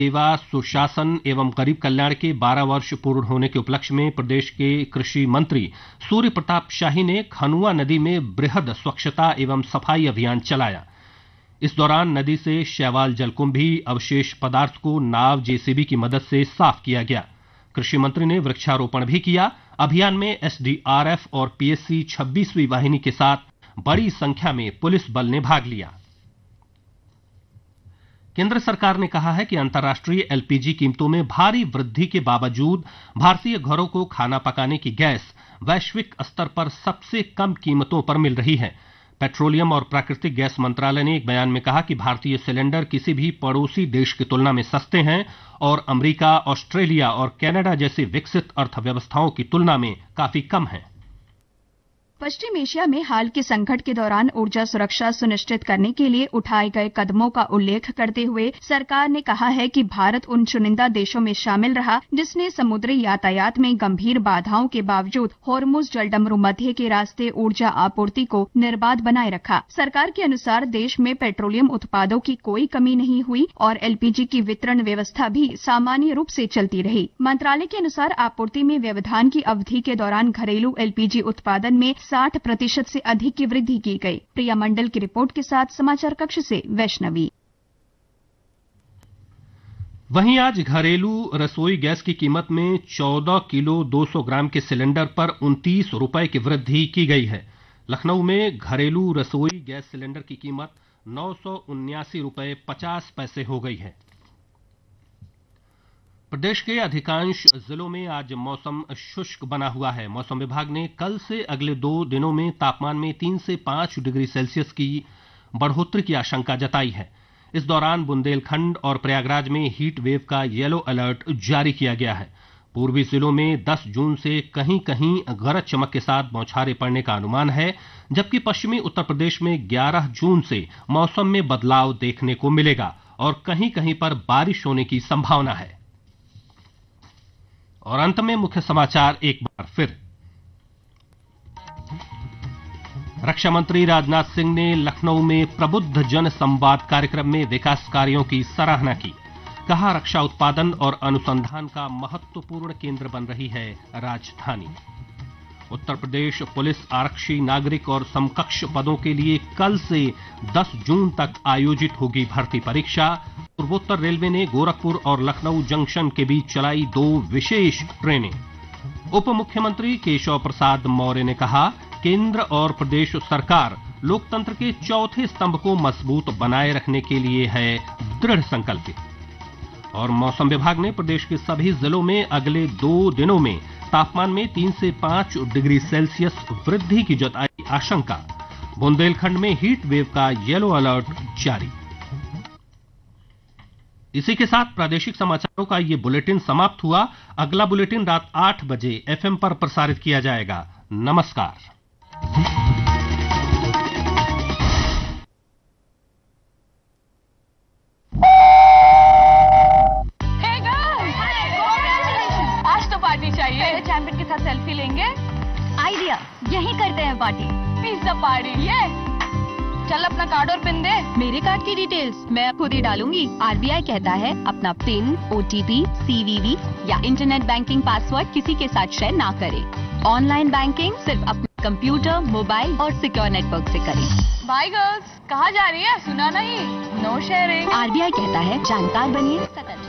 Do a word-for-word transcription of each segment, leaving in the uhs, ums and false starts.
सेवा, सुशासन एवं गरीब कल्याण के बारह वर्ष पूर्ण होने के उपलक्ष्य में प्रदेश के कृषि मंत्री सूर्य प्रताप शाही ने खनुआ नदी में बृहद स्वच्छता एवं सफाई अभियान चलाया। इस दौरान नदी से शैवाल जलकुंभी अवशेष पदार्थ को नाव जेसीबी की मदद से साफ किया गया। कृषि मंत्री ने वृक्षारोपण भी किया। अभियान में एसडीआरएफ और पीएससी छब्बीसवीं वाहिनी के साथ बड़ी संख्या में पुलिस बल ने भाग लिया। केंद्र सरकार ने कहा है कि अंतर्राष्ट्रीय एलपीजी कीमतों में भारी वृद्धि के बावजूद भारतीय घरों को खाना पकाने की गैस वैश्विक स्तर पर सबसे कम कीमतों पर मिल रही है। पेट्रोलियम और प्राकृतिक गैस मंत्रालय ने एक बयान में कहा कि भारतीय सिलेंडर किसी भी पड़ोसी देश की तुलना में सस्ते हैं और अमेरिका, ऑस्ट्रेलिया और कनाडा जैसी विकसित अर्थव्यवस्थाओं की तुलना में काफी कम हैं। पश्चिम एशिया में हाल के संकट के दौरान ऊर्जा सुरक्षा सुनिश्चित करने के लिए उठाए गए कदमों का उल्लेख करते हुए सरकार ने कहा है कि भारत उन चुनिंदा देशों में शामिल रहा जिसने समुद्री यातायात में गंभीर बाधाओं के बावजूद होर्मुज जलडमरू मध्य के रास्ते ऊर्जा आपूर्ति को निर्बाध बनाए रखा। सरकार के अनुसार देश में पेट्रोलियम उत्पादों की कोई कमी नहीं हुई और एलपीजी की वितरण व्यवस्था भी सामान्य रूप से चलती रही। मंत्रालय के अनुसार आपूर्ति में व्यवधान की अवधि के दौरान घरेलू एलपीजी उत्पादन में साठ प्रतिशत से अधिक की वृद्धि की गई। प्रिया मंडल की रिपोर्ट के साथ समाचार कक्ष से वैष्णवी। वहीं आज घरेलू रसोई गैस की कीमत में चौदह किलो दो सौ ग्राम के सिलेंडर पर उनतीस रुपए की वृद्धि की गई है। लखनऊ में घरेलू रसोई गैस सिलेंडर की कीमत नौ सौ उन्यासी रुपए पचास पैसे हो गई है। प्रदेश के अधिकांश जिलों में आज मौसम शुष्क बना हुआ है। मौसम विभाग ने कल से अगले दो दिनों में तापमान में तीन से पांच डिग्री सेल्सियस की बढ़ोतरी की आशंका जताई है। इस दौरान बुंदेलखंड और प्रयागराज में हीट वेव का येलो अलर्ट जारी किया गया है। पूर्वी जिलों में दस जून से कहीं कहीं गरज चमक के साथ बौछारें पड़ने का अनुमान है, जबकि पश्चिमी उत्तर प्रदेश में ग्यारह जून से मौसम में बदलाव देखने को मिलेगा और कहीं कहीं पर बारिश होने की संभावना है। और अंत में मुख्य समाचार एक बार फिर। रक्षा मंत्री राजनाथ सिंह ने लखनऊ में प्रबुद्ध जन संवाद कार्यक्रम में विकास कार्यों की सराहना की। कहा, रक्षा उत्पादन और अनुसंधान का महत्वपूर्ण केंद्र बन रही है राजधानी। उत्तर प्रदेश पुलिस आरक्षी नागरिक और समकक्ष पदों के लिए कल से दस जून तक आयोजित होगी भर्ती परीक्षा। पूर्वोत्तर रेलवे ने गोरखपुर और लखनऊ जंक्शन के बीच चलाई दो विशेष ट्रेनें। उप मुख्यमंत्री केशव प्रसाद मौर्य ने कहा, केंद्र और प्रदेश सरकार लोकतंत्र के चौथे स्तंभ को मजबूत बनाए रखने के लिए है दृढ़ संकल्पित। और मौसम विभाग ने प्रदेश के सभी जिलों में अगले दो दिनों में तापमान में तीन से पांच डिग्री सेल्सियस वृद्धि की जताई आशंका। बुंदेलखंड में हीट वेव का येलो अलर्ट जारी। इसी के साथ प्रादेशिक समाचारों का ये बुलेटिन समाप्त हुआ। अगला बुलेटिन रात आठ बजे एफएम पर प्रसारित किया जाएगा। नमस्कार। चैंपियन के साथ सेल्फी लेंगे। आइडिया, यहीं करते हैं पार्टी। Pizza party. ये चल अपना कार्ड और पिन दे। मेरे कार्ड की डिटेल्स मैं खुद ही डालूंगी। आरबीआई कहता है अपना पिन, ओटीपी, सीवीवी या इंटरनेट बैंकिंग पासवर्ड किसी के साथ शेयर ना करें। ऑनलाइन बैंकिंग सिर्फ अपने कंप्यूटर, मोबाइल और सिक्योर नेटवर्क से करें। बाय गर्ल्स, कहाँ जा रही है? सुना नहीं? No sharing. आरबीआई कहता है जानकार बनिए, सतर्क रहिए।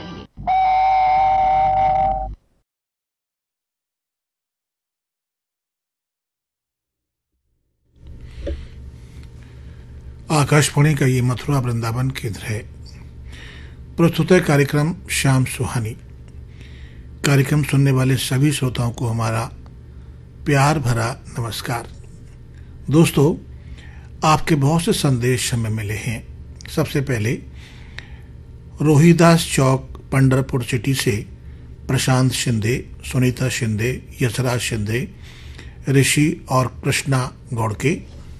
आकाशवाणी का ये मथुरा वृंदावन केंद्र है। प्रस्तुत है कार्यक्रम शाम सुहानी। कार्यक्रम सुनने वाले सभी श्रोताओं को हमारा प्यार भरा नमस्कार। दोस्तों, आपके बहुत से संदेश हमें मिले हैं। सबसे पहले रोहिदास चौक पंढरपुर सिटी से प्रशांत शिंदे, सुनीता शिंदे, यशराज शिंदे, ऋषि और कृष्णा गौड़के।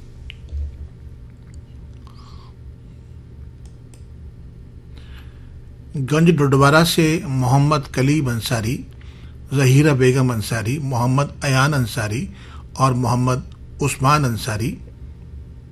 गंज डुडवारा से मोहम्मद कलीब अंसारी, जहीरा बेगम अंसारी, मोहम्मद अयान अंसारी और मोहम्मद उस्मान अंसारी।